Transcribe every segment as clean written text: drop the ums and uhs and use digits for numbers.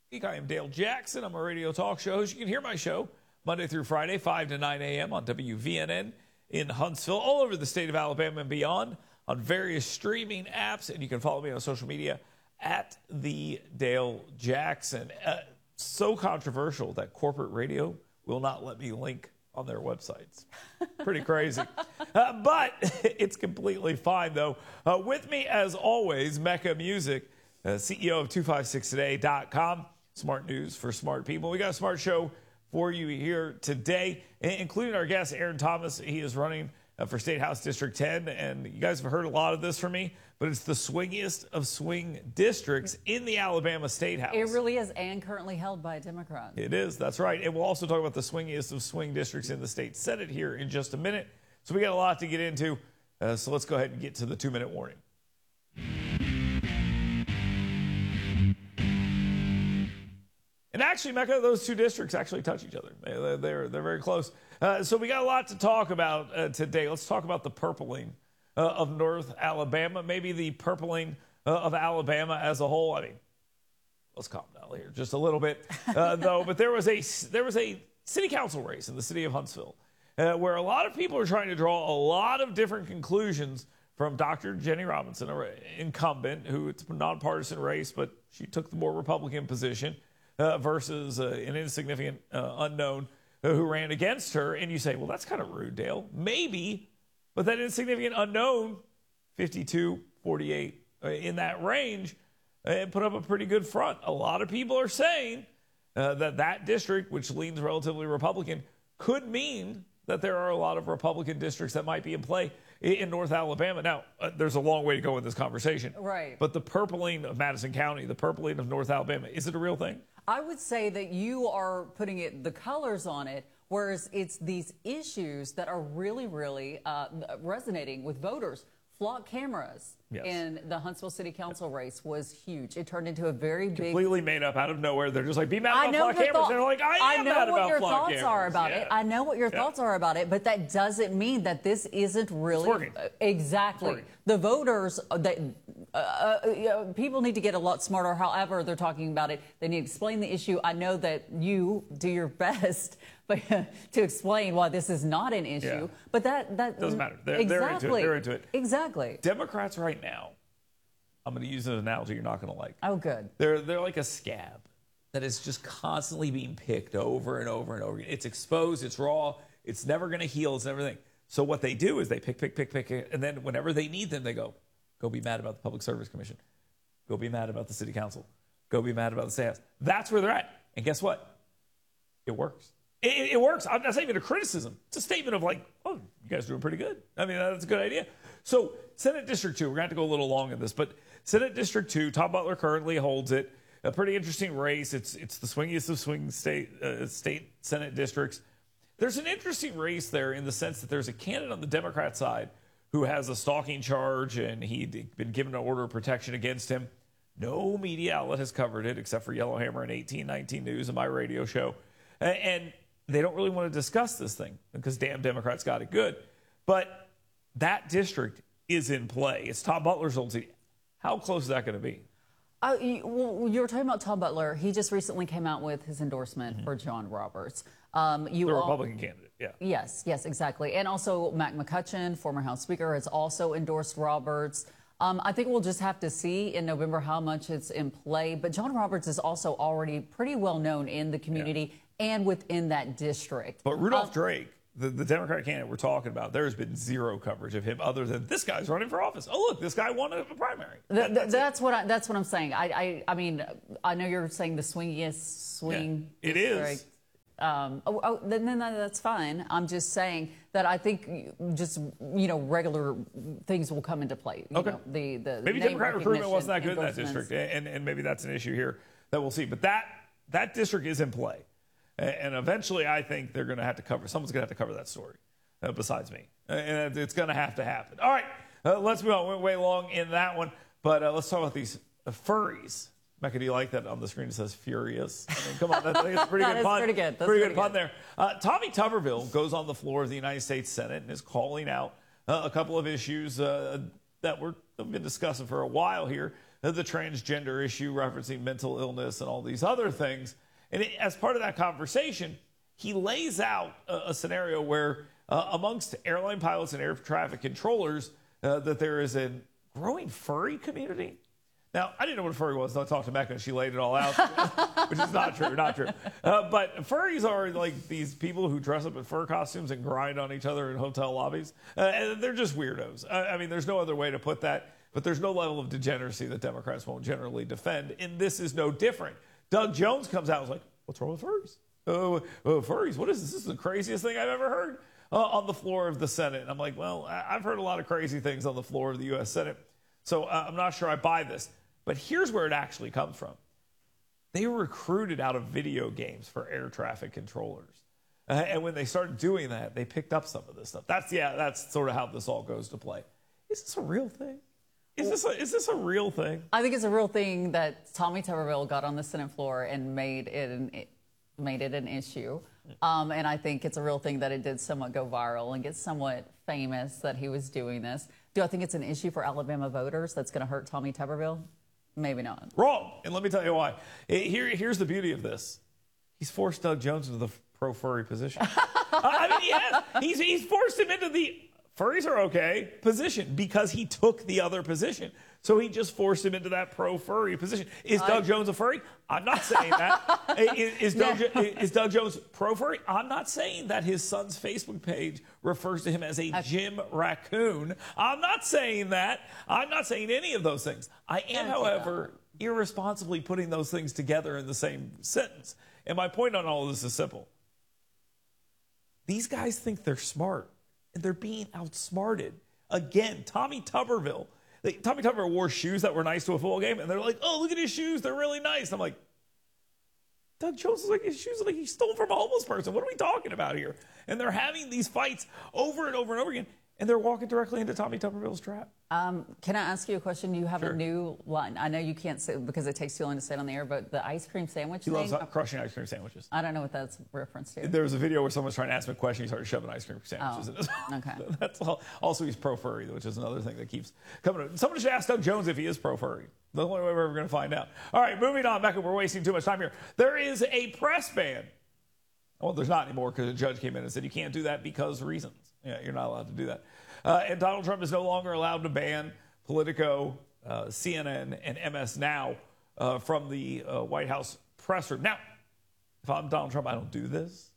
I am Dale Jackson. I'm a radio talk show host. You can hear my show Monday through Friday, 5 to 9 a.m. on WVNN in Huntsville, all over the state of Alabama and beyond, on various streaming apps. And you can follow me on social media at the Dale Jackson. So controversial that corporate radio will not let me link on their websites. Pretty crazy. But it's completely fine, though. With me, as always, Mecca Music, CEO of 256today.com. Smart news for smart people. We got a smart show for you here today, including our guest, Aaron Thomas. He is running for State House District 10, and you guys have heard a lot of this from me, but it's the swingiest of swing districts in the Alabama State House. It really is, and currently held by a Democrat. It is, that's right. And we'll also talk about the swingiest of swing districts in the state Senate here in just a minute. So we got a lot to get into, so let's go ahead and get to the 2-minute warning. And actually, Mecca, those two districts actually touch each other. They're very close. So we got a lot to talk about today. Let's talk about the purpling of North Alabama, maybe the purpling of Alabama as a whole. I mean, let's calm down here just a little bit, though. But there was a city council race in the city of Huntsville where a lot of people are trying to draw a lot of different conclusions from Dr. Jenny Robinson, an incumbent, who it's a nonpartisan race, but she took the more Republican position. Versus an insignificant unknown who ran against her. And you say, well, that's kind of rude, Dale. Maybe, but that insignificant unknown, 52, 48, in that range, put up a pretty good front. A lot of people are saying that district, which leans relatively Republican, could mean that there are a lot of Republican districts that might be in play in North Alabama. Now, there's a long way to go in this conversation. Right. But the purpling of Madison County, the purpling of North Alabama, is it a real thing? I would say that you are putting the colors on it, whereas it's these issues that are really, really resonating with voters. Flock cameras in the Huntsville City Council race was huge. It turned into a very big... Completely made up out of nowhere. They're just like, be mad about flock cameras. They're like, I am mad about flock cameras. I know what your thoughts are about it. I know what your thoughts are about it, but that doesn't mean that this isn't really... It's working. Exactly. The voters... people need to get a lot smarter. However they're talking about it, they need to explain the issue. I know that you do your best to explain why this is not an issue, but that doesn't matter. They're into it. Exactly. Democrats right now, I'm going to use an analogy you're not going to like. Oh, good. They're like a scab that is just constantly being picked over and over and over. It's exposed. It's raw. It's never going to heal. It's everything. So what they do is they pick, and then whenever they need them, they go be mad about the Public Service Commission. Go be mad about the City Council. Go be mad about the State House. That's where they're at. And guess what? It works. It works. I'm not saying even a criticism. It's a statement of like, oh, you guys are doing pretty good. I mean, that's a good idea. So Senate District 2, we're going to have to go a little long in this, but Senate District 2, Tom Butler currently holds it. A pretty interesting race. It's the swingiest of swing state Senate districts. There's an interesting race there in the sense that there's a candidate on the Democrat side who has a stalking charge, and he'd been given an order of protection against him. No media outlet has covered it except for Yellowhammer and 1819 News and my radio show. And they don't really want to discuss this thing because damn Democrats got it good. But that district is in play. It's Tom Butler's old seat. How close is that going to be? Well, you were talking about Tom Butler. He just recently came out with his endorsement for John Roberts. The Republican candidate, yeah. Yes, exactly. And also Mac McCutcheon, former House Speaker, has also endorsed Roberts. I think we'll just have to see in November how much it's in play. But John Roberts is also already pretty well known in the community and within that district. But Rudolph Drake, the Democratic candidate we're talking about, there's been zero coverage of him other than this guy's running for office. Oh, look, this guy won a primary. That's what I'm saying. I mean, I know you're saying the swingiest swing. Yeah, it is. Then that's fine. I'm just saying that I think just regular things will come into play. Okay. Maybe Democrat recruitment wasn't that good in that district, and maybe that's an issue here that we'll see. But that district is in play, and eventually I think they're going to have to cover. Someone's going to have to cover that story, besides me, and it's going to have to happen. All right, let's move on. We went way long in that one, but let's talk about these furries. Mecca, do you like that on the screen? It says furious. I mean, come on, that's a pretty good pun. Pretty good. Pretty good pun there. Tommy Tuberville goes on the floor of the United States Senate and is calling out a couple of issues that we've been discussing for a while here. the transgender issue, referencing mental illness and all these other things. And as part of that conversation, he lays out a scenario where amongst airline pilots and air traffic controllers, that there is a growing furry community. Now, I didn't know what a furry was until I talked to Mecca and she laid it all out, which is not true. But furries are like these people who dress up in fur costumes and grind on each other in hotel lobbies. And they're just weirdos. I mean, there's no other way to put that, but there's no level of degeneracy that Democrats won't generally defend. And this is no different. Doug Jones comes out and is like, what's wrong with furries? Furries, what is this? This is the craziest thing I've ever heard on the floor of the Senate. And I'm like, well, I've heard a lot of crazy things on the floor of the U.S. Senate, so I'm not sure I buy this. But here's where it actually comes from. They were recruited out of video games for air traffic controllers. And when they started doing that, they picked up some of this stuff. That's sort of how this all goes to play. Is this a real thing? Is this a real thing? I think it's a real thing that Tommy Tuberville got on the Senate floor and made it an issue. And I think it's a real thing that it did somewhat go viral and get somewhat famous that he was doing this. Do I think it's an issue for Alabama voters that's going to hurt Tommy Tuberville? Maybe not. Wrong. And let me tell you why. Here's the beauty of this. He's forced Doug Jones into the pro-furry position. I mean, he has. He's forced him into the furries are okay position because he took the other position. So he just forced him into that pro-furry position. Is Doug Jones a furry? I'm not saying that. Is Doug Jones pro-furry? I'm not saying that. His son's Facebook page refers to him as a Jim Raccoon. I'm not saying that. I'm not saying any of those things. I am, however, irresponsibly putting those things together in the same sentence. And my point on all of this is simple. These guys think they're smart, and they're being outsmarted. Again, Tommy Tuberville wore shoes that were nice to a football game, and they're like, oh, look at his shoes. They're really nice. I'm like, Doug Jones is like, his shoes are like he stole from a homeless person. What are we talking about here? And they're having these fights over and over and over again, and they're walking directly into Tommy Tuberville's trap. Can I ask you a question? You have a new line. I know you can't say because it takes too long to say it on the air, but the ice cream sandwich He thing. loves crushing ice cream sandwiches. I don't know what that's reference to. There was a video where someone's trying to ask him a question. He started shoving ice cream sandwiches in his mouth. Okay. That's all. Also, he's pro-furry, which is another thing that keeps coming up. Someone should ask Doug Jones if he is pro-furry. The only way we're ever going to find out. All right, moving on. Becca, we're wasting too much time here. There is a press ban. Well, there's not anymore because a judge came in and said you can't do that because reasons. Yeah, you're not allowed to do that. And Donald Trump is no longer allowed to ban Politico, CNN, and MS Now from the White House press room. Now, if I'm Donald Trump, I don't do this.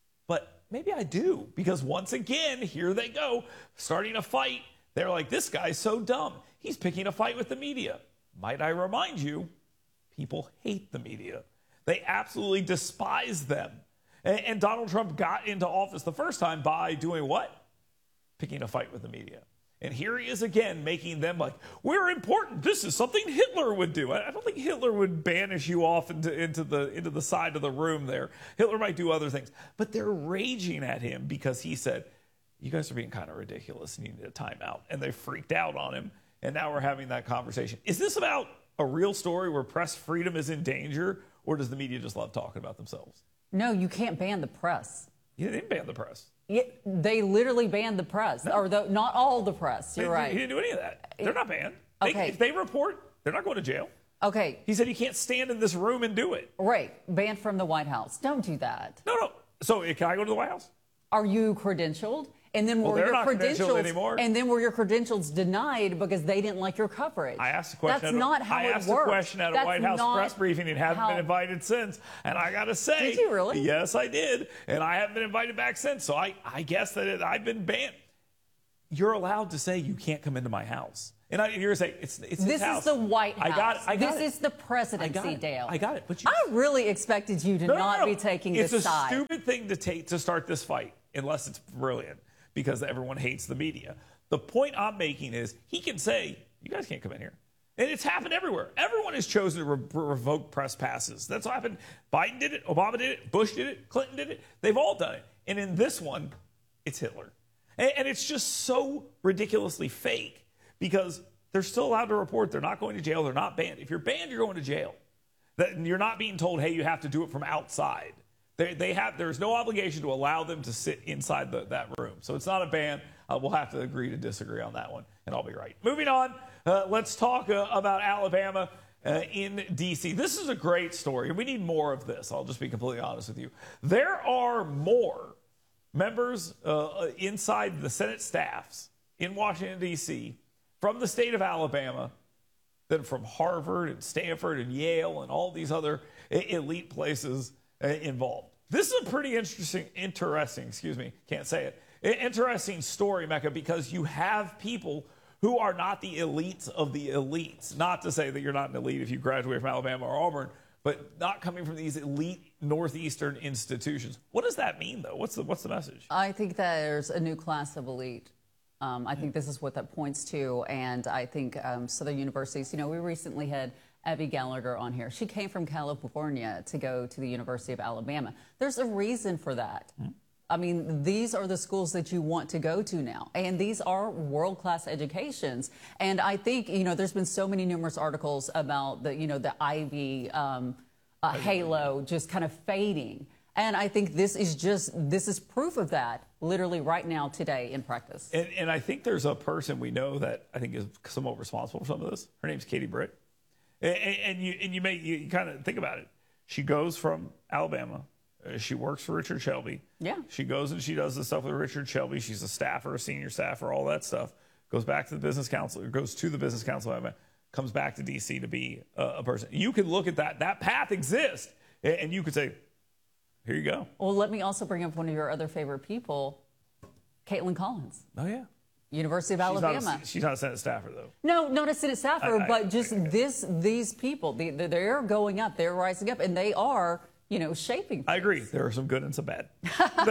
But maybe I do, because once again, here they go, starting a fight. They're like, this guy's so dumb. He's picking a fight with the media. Might I remind you, people hate the media. They absolutely despise them. And Donald Trump got into office the first time by doing what? Picking a fight with the media. And here he is again, making them like, we're important. This is something Hitler would do. I don't think Hitler would banish you off into the side of the room there. Hitler might do other things. But they're raging at him because he said, you guys are being kind of ridiculous and you need a timeout. And they freaked out on him. And now we're having that conversation. Is this about a real story where press freedom is in danger, or does the media just love talking about themselves? No, you can't ban the press. He didn't ban the press. They literally banned the press, or not all the press. You're right. He didn't do any of that. They're not banned. Okay. If they report, they're not going to jail. Okay. He said you can't stand in this room and do it. Right. Banned from the White House. Don't do that. No. So can I go to the White House? Are you credentialed? And then were your credentials anymore. And then were your credentials denied because they didn't like your coverage? I asked the question. That's not how it works. I asked a question at a White House press briefing and haven't been invited since. And I got to say, did you really? Yes, I did. And I haven't been invited back since. So I guess that I've been banned. You're allowed to say you can't come into my house. And you're going to say, it's his house. This is the White House. I got this is the presidency, Dale. I got it. But I really expected you to not be taking this side. It's a stupid thing to take to start this fight, unless it's brilliant, because everyone hates the media. The point I'm making is he can say, you guys can't come in here. And it's happened everywhere. Everyone has chosen to revoke press passes. That's what happened. Biden did it. Obama did it. Bush did it. Clinton did it. They've all done it. And in this one, it's Hitler. And it's just so ridiculously fake because they're still allowed to report. They're not going to jail. They're not banned. If you're banned, you're going to jail. You're not being told, hey, you have to do it from outside. There's no obligation to allow them to sit inside that room. So it's not a ban. We'll have to agree to disagree on that one, and I'll be right. Moving on, let's talk about Alabama in D.C. This is a great story. We need more of this. I'll just be completely honest with you. There are more members inside the Senate staffs in Washington, D.C. from the state of Alabama than from Harvard and Stanford and Yale and all these other elite places involved. This is a pretty interesting story, Mecca, because you have people who are not the elites of the elites. Not to say that you're not an elite if you graduate from Alabama or Auburn, but not coming from these elite Northeastern institutions. What does that mean, though? What's the message? I think there's a new class of elite. I think this is what that points to, and I think Southern universities, we recently had Abby Gallagher on here. She came from California to go to the University of Alabama. There's a reason for that. I mean, these are the schools that you want to go to now, and these are world-class educations. And I think, there's been so many numerous articles about the Ivy halo just kind of fading. And I think this is proof of that, literally right now, today, in practice. And I think there's a person we know that I think is somewhat responsible for some of this. Her name's Katie Britt. And you kind of think about it. She goes from Alabama. She works for Richard Shelby. Yeah. She goes and she does the stuff with Richard Shelby. She's a staffer, a senior staffer, all that stuff. Goes back to the business council, or goes to the business council, comes back to D.C. to be a person. You can look at that. That path exists. And you could say, here you go. Well, let me also bring up one of your other favorite people, Caitlin Collins. Oh, yeah. University of Alabama. She's not a Senate staffer, though. No, not a Senate staffer, but just these people. They're going up. They're rising up, and they are, shaping things. I agree. There are some good and some bad. That's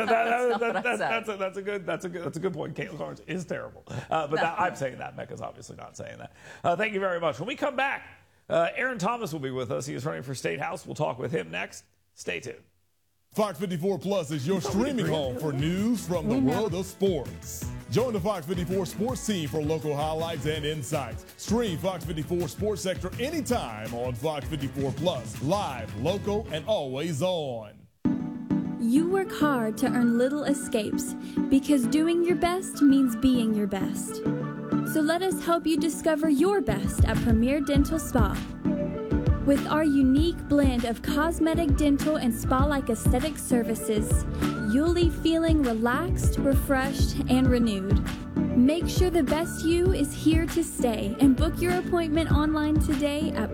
a good point. Caitlin Collins is terrible. I'm saying that. Mecca's obviously not saying that. Thank you very much. When we come back, Aaron Thomas will be with us. He is running for State House. We'll talk with him next. Stay tuned. Fox 54 Plus is your streaming home for news from the world of sports. Join the Fox 54 sports team for local highlights and insights. Stream Fox 54 Sports Sector anytime on Fox 54 Plus. Live, local, and always on. You work hard to earn little escapes because doing your best means being your best. So let us help you discover your best at Premier Dental Spa. With our unique blend of cosmetic, dental, and spa-like aesthetic services, you'll leave feeling relaxed, refreshed, and renewed. Make sure the best you is here to stay and book your appointment online today at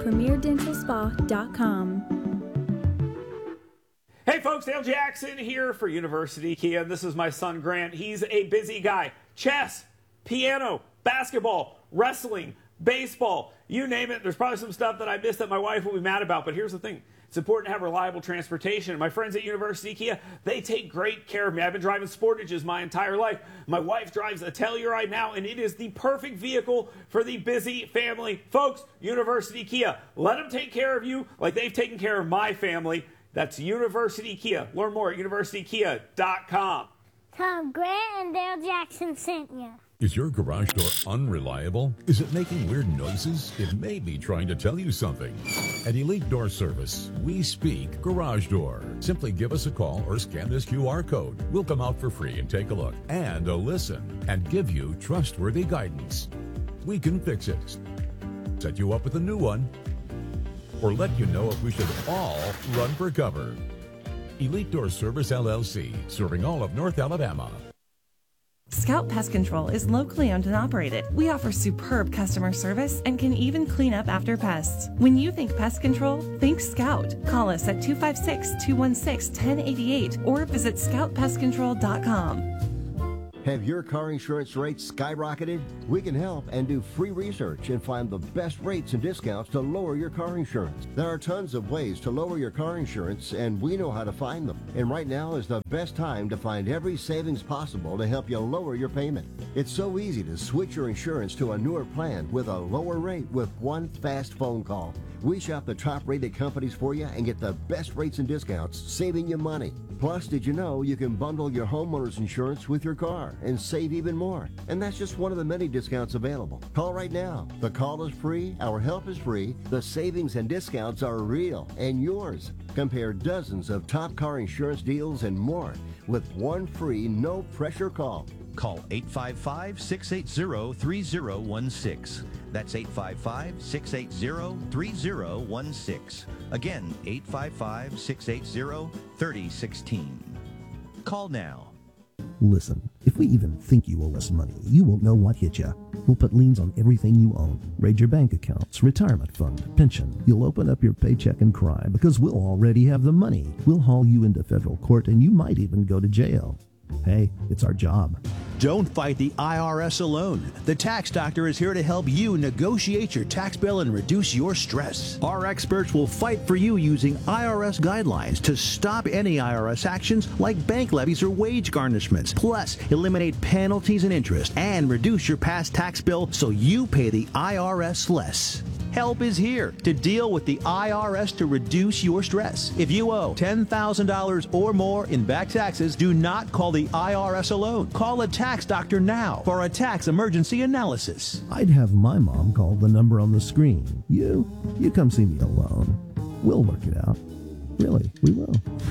PremierDentalSpa.com. Hey folks, Dale Jackson here for University Kia. This is my son Grant. He's a busy guy. Chess, piano, basketball, wrestling, baseball, you name it. There's probably some stuff that I missed that my wife will be mad about, but here's the thing. It's important to have reliable transportation. And my friends at University Kia, they take great care of me. I've been driving Sportages my entire life. My wife drives a Telluride now, and it is the perfect vehicle for the busy family. Folks, University Kia, let them take care of you like they've taken care of my family. That's University Kia. Learn more at universitykia.com. Tom, Grant and Dale Jackson sent you. Is your garage door unreliable? Is it making weird noises? It may be trying to tell you something. At Elite Door Service, we speak garage door. Simply give us a call or scan this QR code. We'll come out for free and take a look and a listen and give you trustworthy guidance. We can fix it, set you up with a new one, or let you know if we should all run for cover. Elite Door Service LLC, serving all of North Alabama. Scout Pest Control is locally owned and operated. We offer superb customer service and can even clean up after pests. When you think pest control, think Scout. Call us at 256-216-1088 or visit scoutpestcontrol.com. Have your car insurance rates skyrocketed? We can help and do free research and find the best rates and discounts to lower your car insurance. There are tons of ways to lower your car insurance, and we know how to find them. And right now is the best time to find every savings possible to help you lower your payment. It's so easy to switch your insurance to a newer plan with a lower rate with one fast phone call. We shop the top-rated companies for you and get the best rates and discounts, saving you money. Plus, did you know you can bundle your homeowner's insurance with your car and save even more? And that's just one of the many discounts available. Call right now. The call is free, our help is free, the savings and discounts are real and yours. Compare dozens of top car insurance deals and more with one free, no-pressure call. Call 855-680-3016. That's 855-680-3016. Again, 855-680-3016. Call now. Listen, if we even think you owe us money, you won't know what hit you. We'll put liens on everything you own. Raid your bank accounts, retirement fund, pension. You'll open up your paycheck and cry because we'll already have the money. We'll haul you into federal court and you might even go to jail. Hey, it's our job. Don't fight the IRS alone. The Tax Doctor is here to help you negotiate your tax bill and reduce your stress. Our experts will fight for you using IRS guidelines to stop any IRS actions like bank levies or wage garnishments. Plus, eliminate penalties and interest and reduce your past tax bill so you pay the IRS less. Help is here to deal with the IRS to reduce your stress. If you owe $10,000 or more in back taxes, do not call the IRS alone. Call a tax doctor now for a tax emergency analysis. I'd have my mom call the number on the screen. You come see me alone. We'll work it out. Really, we will.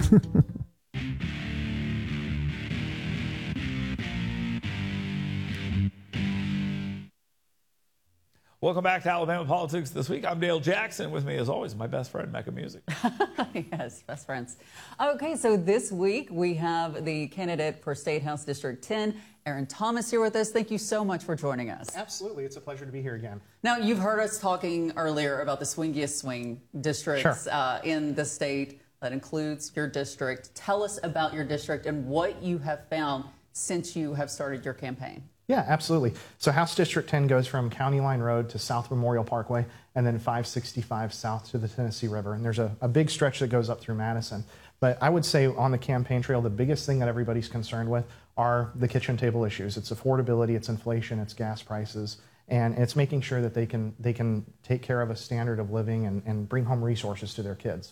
Welcome back to Alabama Politics This Week. I'm Dale Jackson. With me, as always, my best friend, Mecca Music. Yes, best friends. Okay, so this week we have the candidate for State House District 10, Aaron Thomas, here with us. Thank you so much for joining us. Absolutely. It's a pleasure to be here again. Now, you've heard us talking earlier about the swingiest swing districts Sure. In the state. That includes your district. Tell us about your district and what you have found since you have started your campaign. Yeah, absolutely. So House District 10 goes from County Line Road to South Memorial Parkway and then 565 south to the Tennessee River. And there's a big stretch that goes up through Madison. But I would say on the campaign trail, the biggest thing that everybody's concerned with are the kitchen table issues. It's affordability, it's inflation, it's gas prices, and it's making sure that they can take care of a standard of living and bring home resources to their kids.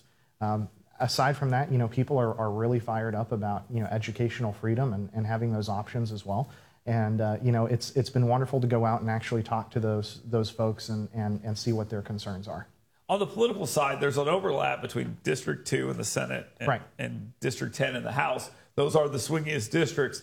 Aside from that, people are really fired up about, educational freedom and having those options as well. And, it's been wonderful to go out and actually talk to those folks and see what their concerns are. On the political side, there's an overlap between District 2 in the Senate Right. and District 10 in the House. Those are the swingiest districts.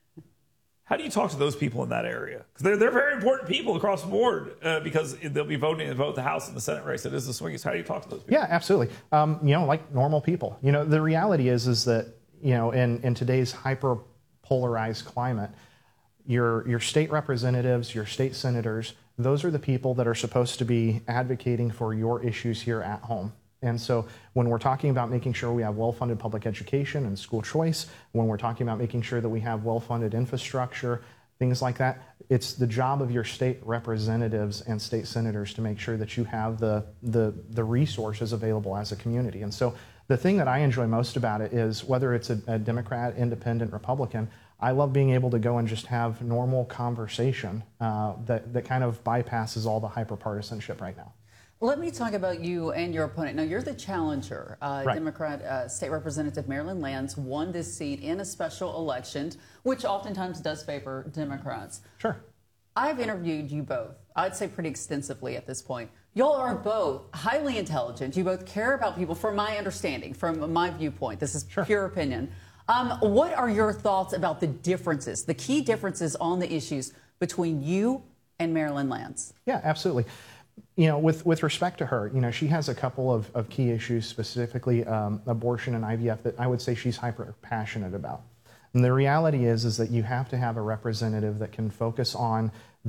How do you talk to those people in that area? Because they're very important people across the board because they'll be voting in both the House and the Senate race. It is the swingiest. How do you talk to those people? Yeah, absolutely. Like normal people. The reality is that, in today's hyper-polarized climate, your state representatives, your state senators, those are the people that are supposed to be advocating for your issues here at home. And so when we're talking about making sure we have well-funded public education and school choice, when we're talking about making sure that we have well-funded infrastructure, things like that, it's the job of your state representatives and state senators to make sure that you have the resources available as a community. And so the thing that I enjoy most about it is whether it's a Democrat, Independent, Republican, I love being able to go and just have normal conversation that kind of bypasses all the hyper-partisanship right now. Let me talk about you and your opponent. Now, you're the challenger. Right. Democrat State Representative Marilyn Lands won this seat in a special election, which oftentimes does favor Democrats. Sure. I've interviewed you both, I'd say pretty extensively at this point. Y'all are both highly intelligent. You both care about people, from my understanding, from my viewpoint. This is pure opinion. What are your thoughts about the differences, the key differences on the issues between you and Marilyn Lands? Yeah, absolutely. With respect to her, she has a couple of key issues, specifically abortion and IVF, that I would say she's hyper passionate about. And the reality is that you have to have a representative that can focus on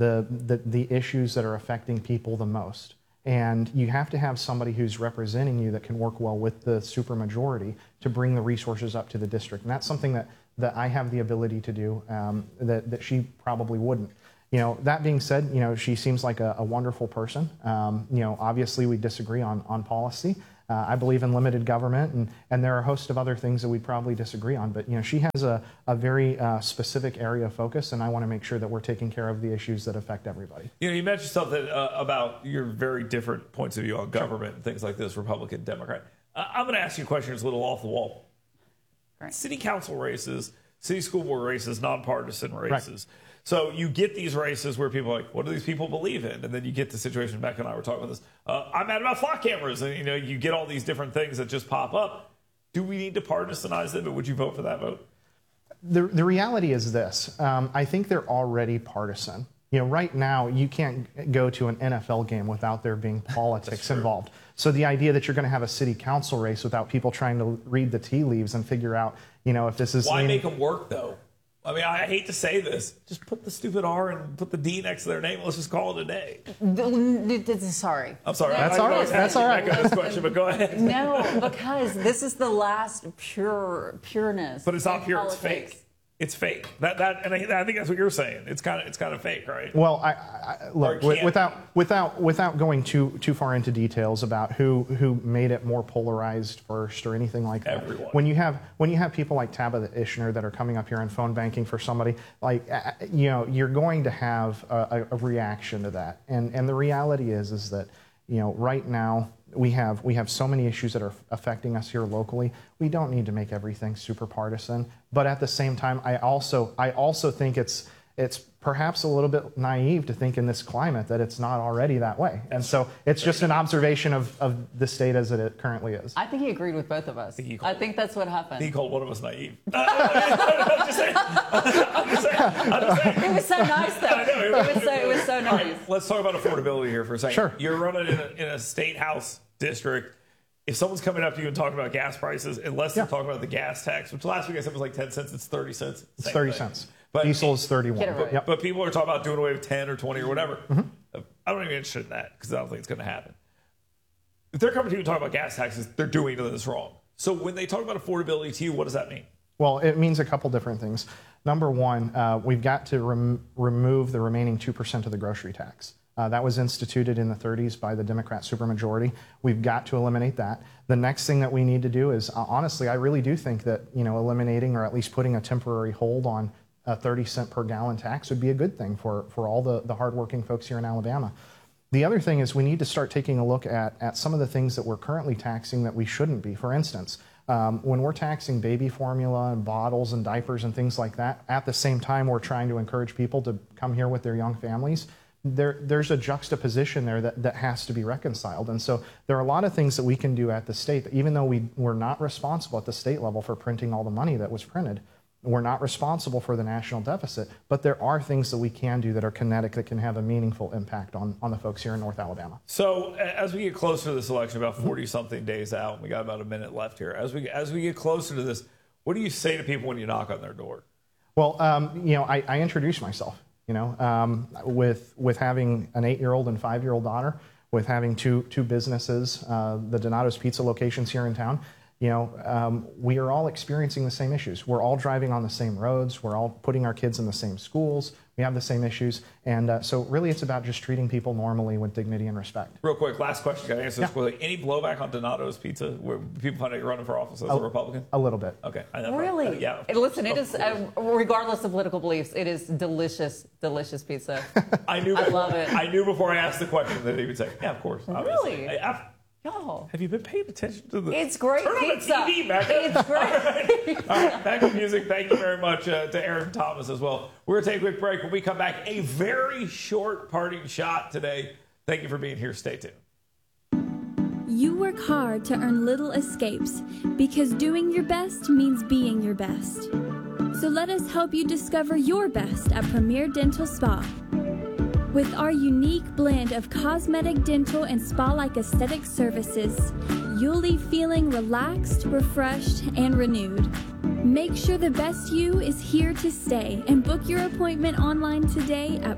the issues that are affecting people the most. And you have to have somebody who's representing you that can work well with the supermajority to bring the resources up to the district. And that's something that I have the ability to do that she probably wouldn't. That being said, she seems like a wonderful person. Obviously we disagree on policy. I believe in limited government, and there are a host of other things that we'd probably disagree on. But, she has a very specific area of focus, and I want to make sure that we're taking care of the issues that affect everybody. You mentioned something about your very different points of view on government and things like this, Republican, Democrat. I'm going to ask you a question that's a little off the wall. city council races, city school board races, nonpartisan races. Right. So you get these races where people are like, what do these people believe in? And then you get the situation, Becca and I were talking about this. I'm mad about flock cameras. And, you get all these different things that just pop up. Do we need to partisanize them? And would you vote for that vote? The reality is this. I think they're already partisan. Right now, you can't go to an NFL game without there being politics involved. So the idea that you're going to have a city council race without people trying to read the tea leaves and figure out, if this is... Why make them work, though? I mean, I hate to say this. Just put the stupid R and put the D next to their name. Let's just call it a day. Sorry. I'm sorry. That's all right. That's all right. This question, but go ahead. No, because this is the last pureness. But it's not pure. Politics. It's fake. It's fake. And I think that's what you're saying. It's kind of fake, right? Well, look, without going too far into details about who made it more polarized first or anything like that. Everyone. When you have people like Tabitha Ishner that are coming up here and phone banking for somebody, you're going to have a reaction to that. And the reality is that right now. We have so many issues that are affecting us here locally. We don't need to make everything super partisan, but at the same time, I also think it's perhaps a little bit naive to think in this climate that it's not already that way. And so it's just an observation of the state as it currently is. I think he agreed with both of us. I think that's what happened. He called one of us naive. I'm just saying. It was so nice, though. It was so nice. Right, let's talk about affordability here for a second. Sure. You're running in a state house district. If someone's coming up to you and talking about gas prices, unless they're talking about the gas tax, which last week I said was like 10 cents, it's 30 cents. It's 30 cents. But diesel is 31. But people are talking about doing away with 10 or 20 or whatever. Mm-hmm. I'm not even interested in that because I don't think it's going to happen. If they're coming to you and talking about gas taxes, they're doing this wrong. So when they talk about affordability to you, what does that mean? Well, it means a couple different things. Number one, we've got to remove the remaining 2% of the grocery tax. That was instituted in the 30s by the Democrat supermajority. We've got to eliminate that. The next thing that we need to do is, honestly, I really do think that eliminating or at least putting a temporary hold on a 30-cent per gallon tax would be a good thing for all the hardworking folks here in Alabama. The other thing is we need to start taking a look at some of the things that we're currently taxing that we shouldn't be. For instance, when we're taxing baby formula and bottles and diapers and things like that, at the same time we're trying to encourage people to come here with their young families, there's a juxtaposition there that has to be reconciled. And so there are a lot of things that we can do at the state, even though we're not responsible at the state level for printing all the money that was printed. We're not responsible for the national deficit, but there are things that we can do that are kinetic that can have a meaningful impact on the folks here in North Alabama. So as we get closer to this election, about 40-something days out, and we got about a minute left here. As we get closer to this, what do you say to people when you knock on their door? Well, I introduce myself. With having an 8-year-old and 5-year-old daughter, with having two businesses, the Donato's Pizza locations here in town. We are all experiencing the same issues. We're all driving on the same roads. We're all putting our kids in the same schools. We have the same issues. And so really it's about just treating people normally with dignity and respect. Real quick, last question. Got to answer this quickly. Any blowback on Donato's Pizza where people find out you're running for office as a Republican? A little bit. Okay. Really? Yeah. Listen, it is, regardless of political beliefs, it is delicious, delicious pizza. I love it. I knew before I asked the question that he would say, yeah, of course. Really? Y'all. Have you been paying attention to the... It's great pizza. Turn on the TV, Becca. It's great. All right, back to music. Thank you very much to Aaron Thomas as well. We're going to take a quick break. When we come back, a very short parting shot today. Thank you for being here. Stay tuned. You work hard to earn little escapes because doing your best means being your best. So let us help you discover your best at Premier Dental Spa. With our unique blend of cosmetic, dental, and spa-like aesthetic services, you'll leave feeling relaxed, refreshed, and renewed. Make sure the best you is here to stay and book your appointment online today at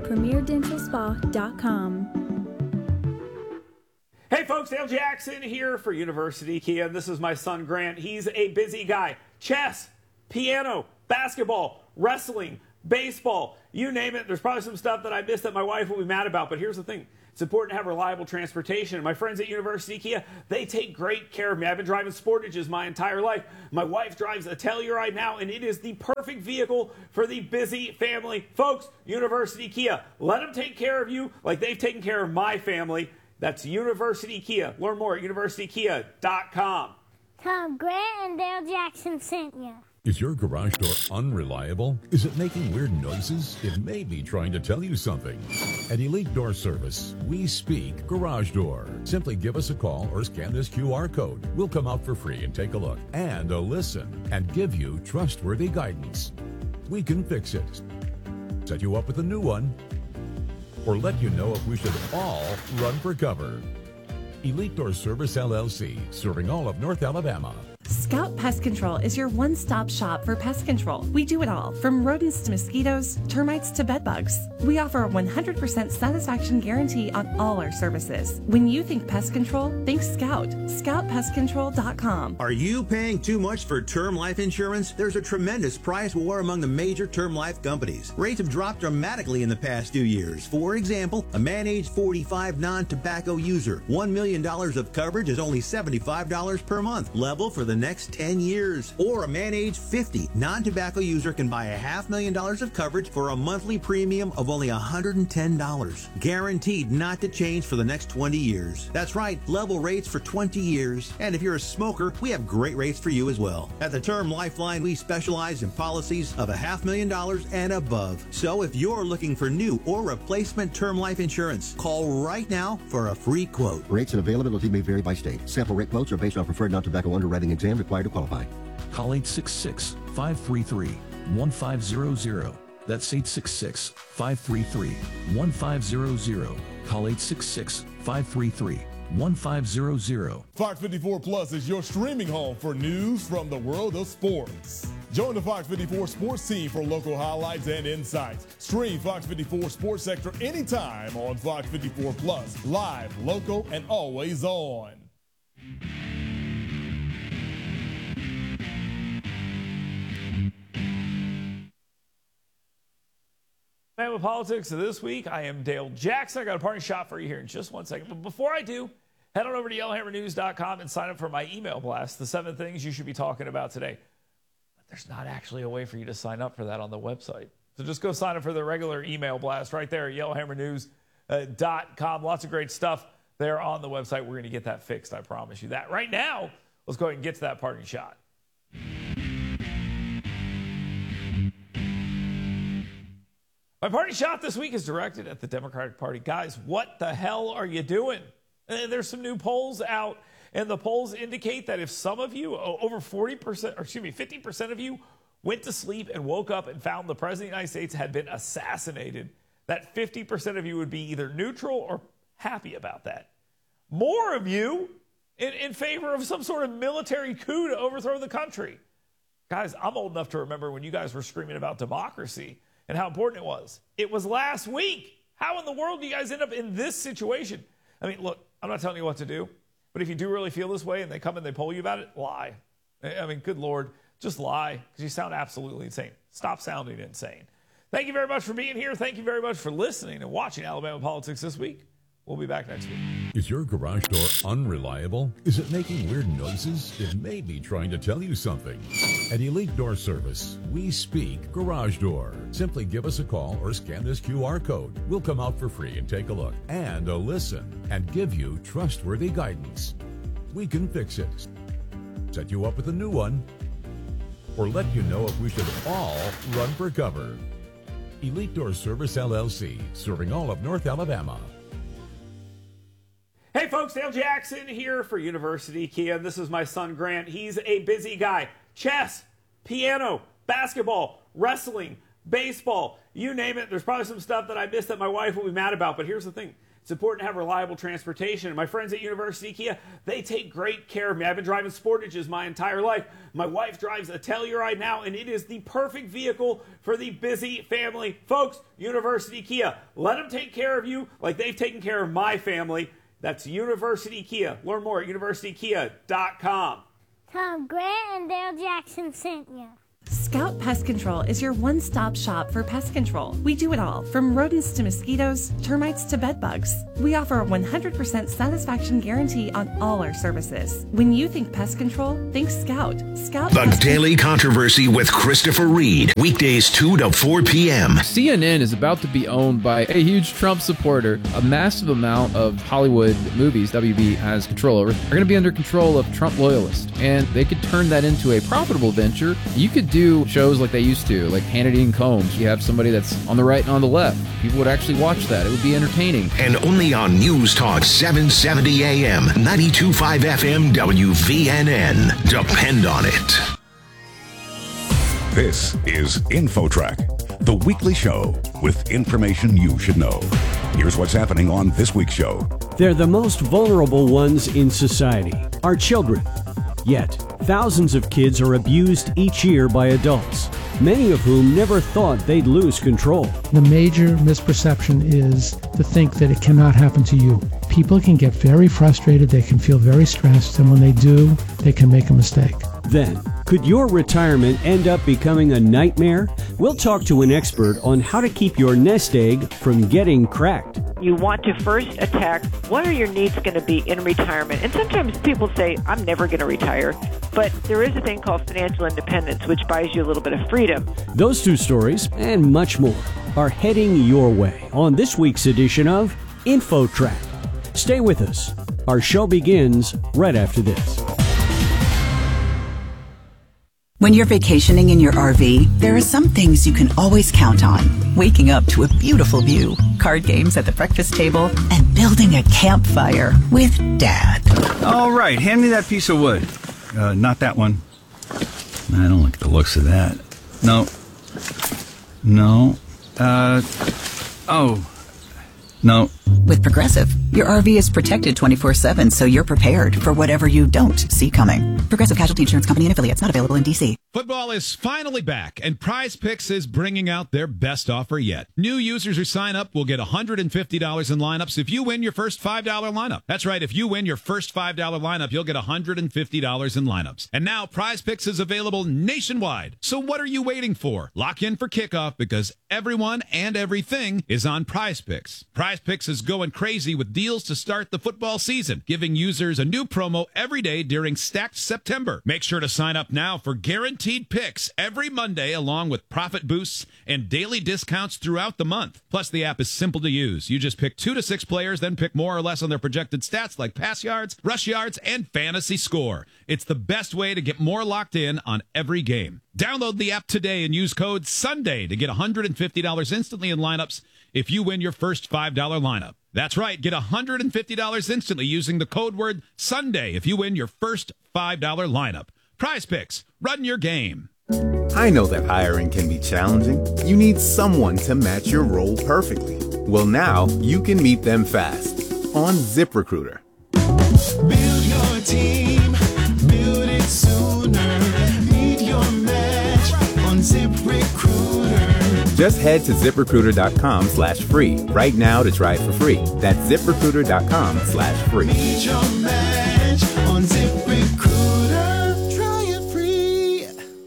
premierdentalspa.com. Hey folks, Dale Jackson here for University Kia. This is my son Grant. He's a busy guy. Chess, piano, basketball, wrestling, baseball, you name it. There's probably some stuff that I missed that my wife will be mad about, but here's the thing. It's important to have reliable transportation. My friends at University Kia, they take great care of me. I've been driving Sportages my entire life. My wife drives a Telluride now, and it is the perfect vehicle for the busy family. Folks, University Kia, let them take care of you like they've taken care of my family. That's University Kia. Learn more at universitykia.com. Tom, Grant and Dale Jackson sent you. Is your garage door unreliable? Is it making weird noises? It may be trying to tell you something. At Elite Door Service, we speak garage door. Simply give us a call or scan this QR code. We'll come out for free and take a look and a listen and give you trustworthy guidance. We can fix it, set you up with a new one, or let you know if we should all run for cover. Elite Door Service LLC, serving all of North Alabama. Scout Pest Control is your one-stop shop for pest control. We do it all, from rodents to mosquitoes, termites to bedbugs. We offer a 100% satisfaction guarantee on all our services. When you think pest control, think Scout. ScoutPestControl.com. Are you paying too much for term life insurance? There's a tremendous price war among the major term life companies. Rates have dropped dramatically in the past 2 years. For example, a man age 45 non-tobacco user, $1 million of coverage is only $75 per month. Level for the next 10 years. Or a man age 50 non-tobacco user can buy $500,000 of coverage for a monthly premium of only $110. Guaranteed not to change for the next 20 years. That's right, level rates for 20 years. And if you're a smoker, we have great rates for you as well. At the Term Lifeline, we specialize in policies of $500,000 and above. So if you're looking for new or replacement term life insurance, call right now for a free quote. Rates and availability may vary by state. Sample rate quotes are based on preferred non-tobacco underwriting exam required to qualify. Call 866-533-1500. That's 866-533-1500. Call 866-533-1500. Fox 54 Plus is your streaming home for news from the world of sports. Join the Fox 54 sports team for local highlights and insights. Stream Fox 54 Sports Sector anytime on Fox 54 Plus. Live, local, and always on. Alabama Politics of this week. I am Dale Jackson. I got a parting shot for you here in just 1 second. But before I do, head on over to yellowhammernews.com and sign up for my email blast, the 7 things you should be talking about today. But there's not actually a way for you to sign up for that on the website. So just go sign up for the regular email blast right there at yellowhammernews.com. Lots of great stuff there on the website. We're going to get that fixed. I promise you that. Right now, let's go ahead and get to that parting shot. My party shot this week is directed at the Democratic Party. Guys, what the hell are you doing? And there's some new polls out, and the polls indicate that if some of you, over 50% of you, went to sleep and woke up and found the President of the United States had been assassinated, that 50% of you would be either neutral or happy about that. More of you in favor of some sort of military coup to overthrow the country. Guys, I'm old enough to remember when you guys were screaming about democracy and how important it was. It was last week. How in the world do you guys end up in this situation? I mean, look, I'm not telling you what to do, but if you do really feel this way and they come and they poll you about it, lie. I mean, good Lord, just lie, because you sound absolutely insane. Stop sounding insane. Thank you very much for being here. Thank you very much for listening and watching Alabama Politics this week. We'll be back next week. Is your garage door unreliable? Is it making weird noises? It may be trying to tell you something. At Elite Door Service, we speak garage door. Simply give us a call or scan this QR code. We'll come out for free and take a look and a listen and give you trustworthy guidance. We can fix it, set you up with a new one, or let you know if we should all run for cover. Elite Door Service LLC, serving all of North Alabama. Hey folks, Dale Jackson here for University Kia. This is my son Grant. He's a busy guy. Chess, piano, basketball, wrestling, baseball, you name it. There's probably some stuff that I missed that my wife will be mad about, but here's the thing. It's important to have reliable transportation. And my friends at University Kia, they take great care of me. I've been driving Sportages my entire life. My wife drives a Telluride now, and it is the perfect vehicle for the busy family. Folks, University Kia, let them take care of you like they've taken care of my family. That's University Kia. Learn more at universitykia.com. Tom Grant and Dale Jackson sent you. Scout Pest Control is your one-stop shop for pest control. We do it all, from rodents to mosquitoes, termites to bed bugs. We offer a 100% satisfaction guarantee on all our services. When you think pest control, think Scout. Scout. The Daily Controversy with Christopher Reed, weekdays 2 to 4 p.m. CNN is about to be owned by a huge Trump supporter. A massive amount of Hollywood movies WB has control over are going to be under control of Trump loyalists, and they could turn that into a profitable venture. You could do shows like they used to, like Hannity and Combs. You have somebody that's on the right and on the left. People would actually watch that. It would be entertaining. And only on News Talk 770 AM, 92.5 FM, WVNN. Depend on it. This is InfoTrack, the weekly show with information you should know. Here's what's happening on this week's show. They're the most vulnerable ones in society, our children. Yet, thousands of kids are abused each year by adults, many of whom never thought they'd lose control. The major misperception is to think that it cannot happen to you. People can get very frustrated, they can feel very stressed, and when they do, they can make a mistake. Then, could your retirement end up becoming a nightmare? We'll talk to an expert on how to keep your nest egg from getting cracked. You want to first attack what are your needs going to be in retirement. And sometimes people say, I'm never going to retire. But there is a thing called financial independence, which buys you a little bit of freedom. Those two stories and much more are heading your way on this week's edition of InfoTrack. Stay with us. Our show begins right after this. When you're vacationing in your RV, there are some things you can always count on. Waking up to a beautiful view, card games at the breakfast table, and building a campfire with Dad. All right, hand me that piece of wood. Not that one. I don't like the looks of that. No. No. With Progressive, your RV is protected 24/7, so you're prepared for whatever you don't see coming. Progressive Casualty Insurance Company and affiliates, not available in D.C. Football is finally back, and Prize Picks is bringing out their best offer yet. New users who sign up will get $150 in lineups if you win your first $5 lineup. That's right, if you win your first $5 lineup, you'll get $150 in lineups. And now Prize Picks is available nationwide. So what are you waiting for? Lock in for kickoff because everyone and everything is on Prize Picks. Prize Picks is going crazy with deals to start the football season, giving users a new promo every day during Stacked September. Make sure to sign up now for guaranteed picks every Monday, along with profit boosts and daily discounts throughout the month. Plus, the app is simple to use. You just pick 2 to 6 players, then pick more or less on their projected stats like pass yards, rush yards, and fantasy score. It's the best way to get more locked in on every game. Download the app today and use code SUNDAY to get $150 instantly in lineups if you win your first $5 lineup. That's right, get $150 instantly using the code word SUNDAY if you win your first $5 lineup. Prize Picks, run your game. I know that hiring can be challenging. You need someone to match your role perfectly. Well, now you can meet them fast on ZipRecruiter. Build your team, build it sooner. Meet your match on ZipRecruiter. Just head to ZipRecruiter.com/free right now to try it for free. That's ZipRecruiter.com/free. Meet your match on ZipRecruiter. Try it free.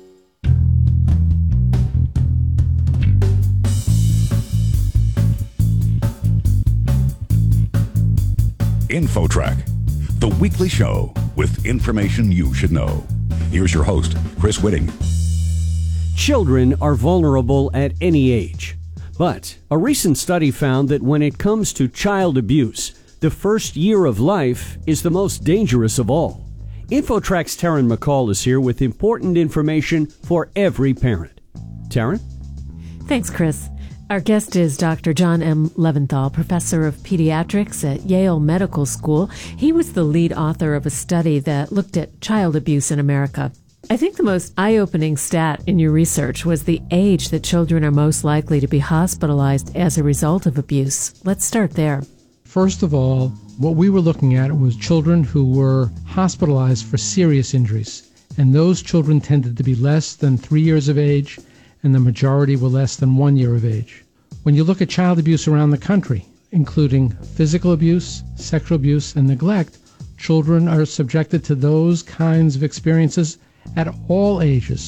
InfoTrack, the weekly show with information you should know. Here's your host, Chris Whitting. Children are vulnerable at any age. But a recent study found that when it comes to child abuse, the first year of life is the most dangerous of all. InfoTrack's Taryn McCall is here with important information for every parent. Taryn? Thanks, Chris. Our guest is Dr. John M. Leventhal, professor of pediatrics at Yale Medical School. He was the lead author of a study that looked at child abuse in America. I think the most eye-opening stat in your research was the age that children are most likely to be hospitalized as a result of abuse. Let's start there. First of all, what we were looking at was children who were hospitalized for serious injuries. And those children tended to be less than 3 years of age, and the majority were less than 1 year of age. When you look at child abuse around the country, including physical abuse, sexual abuse, and neglect, children are subjected to those kinds of experiences at all ages.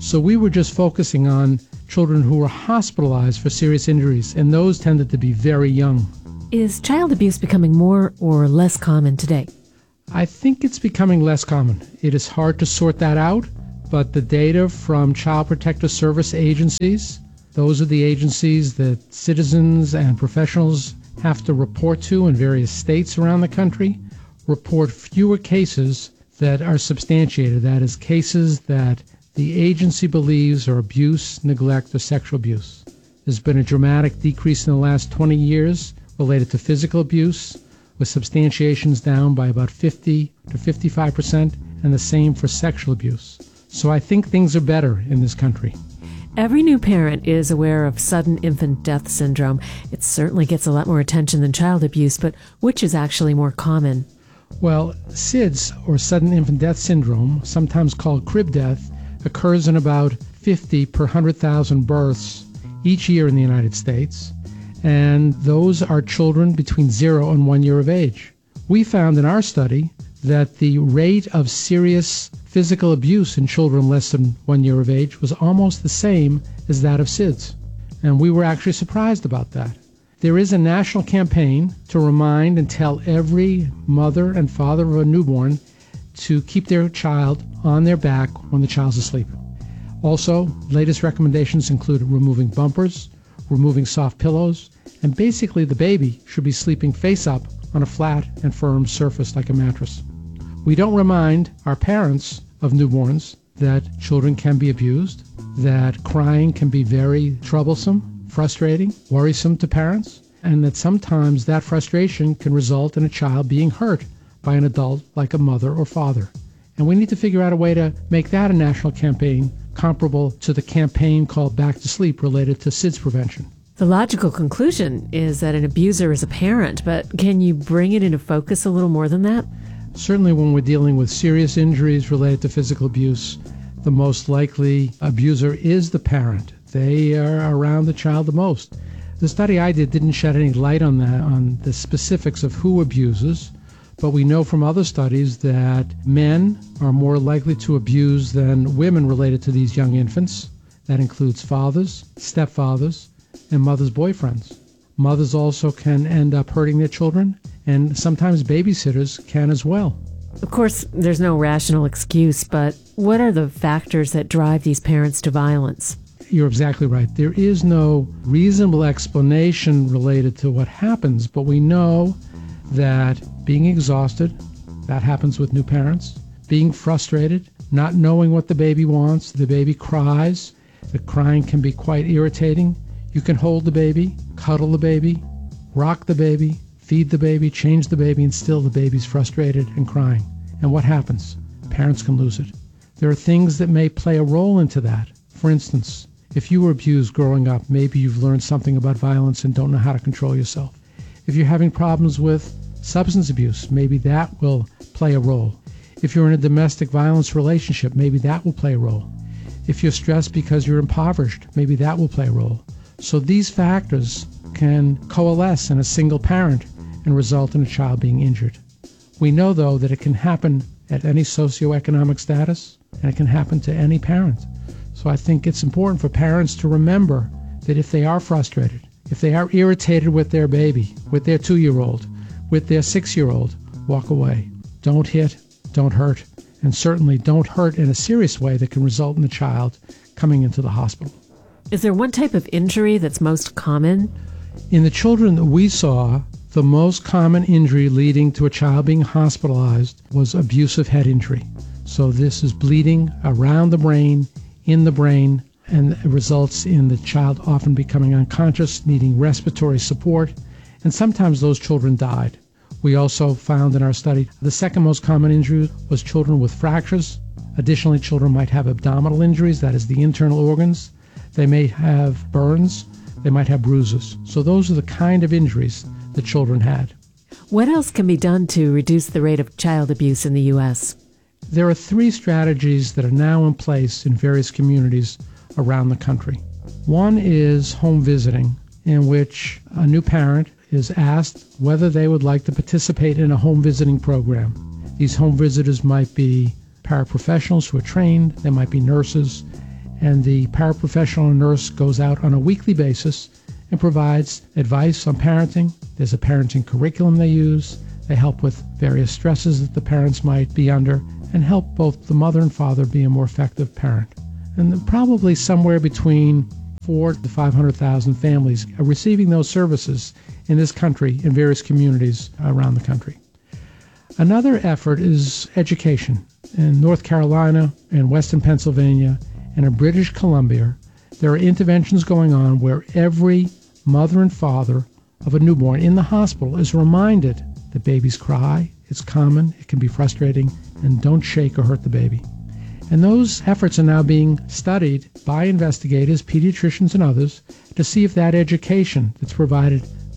So we were just focusing on children who were hospitalized for serious injuries, and those tended to be very young. Is child abuse becoming more or less common today? I think it's becoming less common. It is hard to sort that out, but the data from Child Protective Service agencies, those are the agencies that citizens and professionals have to report to in various states around the country, report fewer cases that are substantiated. That is, cases that the agency believes are abuse, neglect, or sexual abuse. There's been a dramatic decrease in the last 20 years related to physical abuse, with substantiations down by about 50 to 55%, and the same for sexual abuse. So I think things are better in this country. Every new parent is aware of sudden infant death syndrome. It certainly gets a lot more attention than child abuse, but which is actually more common? Well, SIDS, or sudden infant death syndrome, sometimes called crib death, occurs in about 50 per 100,000 births each year in the United States, and those are children between 0 and 1 year of age. We found in our study that the rate of serious physical abuse in children less than 1 year of age was almost the same as that of SIDS, and we were actually surprised about that. There is a national campaign to remind and tell every mother and father of a newborn to keep their child on their back when the child's asleep. Also, latest recommendations include removing bumpers, removing soft pillows, and basically the baby should be sleeping face up on a flat and firm surface like a mattress. We don't remind our parents of newborns that children can be abused, that crying can be very troublesome, frustrating, worrisome to parents, and that sometimes that frustration can result in a child being hurt by an adult like a mother or father. And we need to figure out a way to make that a national campaign comparable to the campaign called Back to Sleep related to SIDS prevention. The logical conclusion is that an abuser is a parent, but can you bring it into focus a little more than that? Certainly when we're dealing with serious injuries related to physical abuse, the most likely abuser is the parent. They are around the child the most. The study I did didn't shed any light on that, on the specifics of who abuses, but we know from other studies that men are more likely to abuse than women related to these young infants. That includes fathers, stepfathers, and mothers' boyfriends. Mothers also can end up hurting their children, and sometimes babysitters can as well. Of course, there's no rational excuse, but what are the factors that drive these parents to violence? You're exactly right. There is no reasonable explanation related to what happens, but we know that being exhausted, that happens with new parents, being frustrated, not knowing what the baby wants, the baby cries, the crying can be quite irritating. You can hold the baby, cuddle the baby, rock the baby, feed the baby, change the baby, and still the baby's frustrated and crying. And what happens? Parents can lose it. There are things that may play a role into that. For instance, if you were abused growing up, maybe you've learned something about violence and don't know how to control yourself. If you're having problems with substance abuse, maybe that will play a role. If you're in a domestic violence relationship, maybe that will play a role. If you're stressed because you're impoverished, maybe that will play a role. So these factors can coalesce in a single parent and result in a child being injured. We know, though, that it can happen at any socioeconomic status, and it can happen to any parent. So I think it's important for parents to remember that if they are frustrated, if they are irritated with their baby, with their 2-year-old, with their 6-year-old, walk away. Don't hit, don't hurt, and certainly don't hurt in a serious way that can result in the child coming into the hospital. Is there one type of injury that's most common? In the children that we saw, the most common injury leading to a child being hospitalized was abusive head injury. So this is bleeding around the brain, in the brain, and it results in the child often becoming unconscious, needing respiratory support, and sometimes those children died. We also found in our study the second most common injury was children with fractures. Additionally, children might have abdominal injuries, that is the internal organs. They may have burns, they might have bruises. So those are the kind of injuries that children had. What else can be done to reduce the rate of child abuse in the U.S.? There are 3 strategies that are now in place in various communities around the country. One is home visiting, in which a new parent is asked whether they would like to participate in a home visiting program. These home visitors might be paraprofessionals who are trained, they might be nurses, and the paraprofessional nurse goes out on a weekly basis and provides advice on parenting. There's a parenting curriculum they use. They help with various stresses that the parents might be under and help both the mother and father be a more effective parent. And probably somewhere between 400,000 to 500,000 families are receiving those services in this country, in various communities around the country. Another effort is education. In North Carolina and Western Pennsylvania and in British Columbia, there are interventions going on where every mother and father of a newborn in the hospital is reminded that babies cry. It's common, it can be frustrating, and don't shake or hurt the baby. And those efforts are now being studied by investigators, pediatricians, and others to see if that education that's provided